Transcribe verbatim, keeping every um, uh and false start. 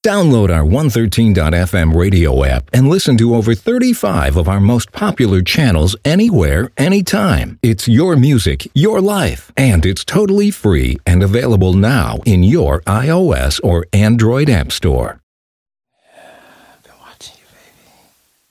Download our one thirteen dot f m radio app and listen to over thirty-five of our most popular channels anywhere, anytime. It's your music, your life, and it's totally free and available now in your iOS or Android app store.